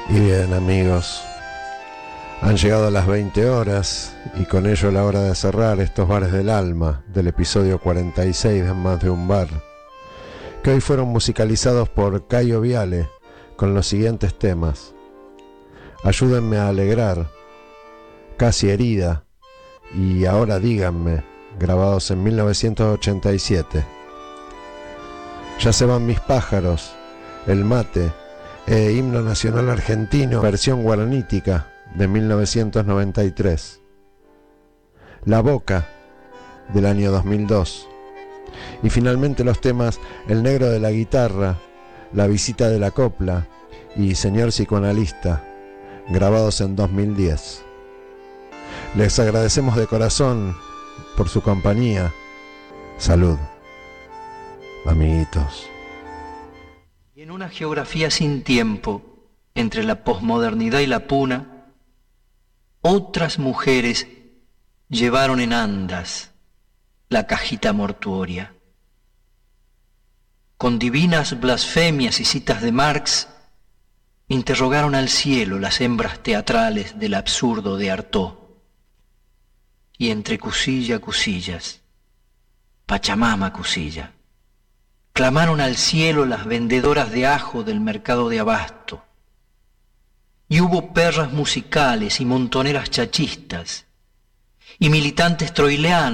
Y bien, amigos, han llegado las 20 horas y con ello la hora de cerrar estos bares del alma del episodio 46 de Más de un Bar, que hoy fueron musicalizados por Caio Viale con los siguientes temas: Ayúdenme a alegrar, Casi herida y Ahora díganme, grabados en 1987. Ya se van mis pájaros, El mate, Himno Nacional Argentino, versión guaranítica de 1993. La Boca, del año 2002. Y finalmente los temas El Negro de la Guitarra, La Visita de la Copla y Señor Psicoanalista, grabados en 2010. Les agradecemos de corazón por su compañía. Salud, amiguitos. Y en una geografía sin tiempo, entre la posmodernidad y la puna, otras mujeres llevaron en andas la cajita mortuoria. Con divinas blasfemias y citas de Marx, interrogaron al cielo las hembras teatrales del absurdo de Artaud. Y entre cusilla cusillas, Pachamama cusilla, clamaron al cielo las vendedoras de ajo del mercado de abasto. Y hubo perras musicales y montoneras chachistas, y militantes troileanos